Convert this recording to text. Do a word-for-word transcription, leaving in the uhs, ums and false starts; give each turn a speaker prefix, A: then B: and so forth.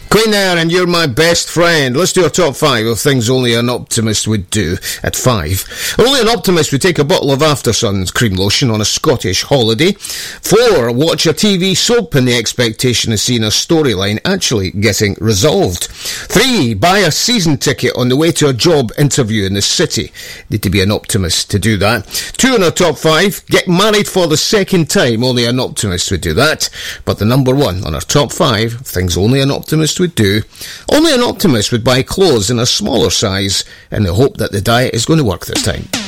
A: Queen there, and You're My Best Friend. Let's do our top five of things only an optimist would do. At five, only an optimist would take a bottle of Aftersun's cream lotion on a Scottish holiday. Four, watch a T V soap in the expectation of seeing a storyline actually getting resolved. Three, buy a season ticket on the way to a job interview in the city. Need to be an optimist to do that. Two in our top five, get married for the second time. Only an optimist would do that. But the number one on our top five, things only an optimist would do, only an optimist would buy clothes in a smaller size in the hope that the diet is going to work this time.